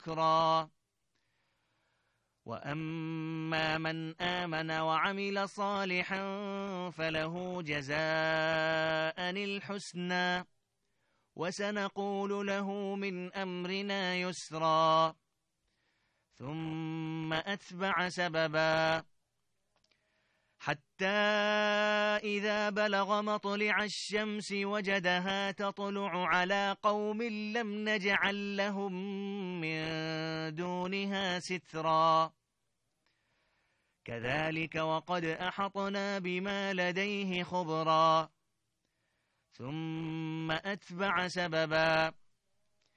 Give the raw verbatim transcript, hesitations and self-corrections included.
شكرا. وأما من آمن وعمل صالحا فله جزاء الحسنى وسنقول له من أمرنا يسرا. ثم أتبع سببا حتى إذا بلغ مطلع الشمس وجدها تطلع على قوم لم نجعل لهم من دونها سترا. كذلك وقد أحطنا بما لديه خبرا. ثم أتبع سببا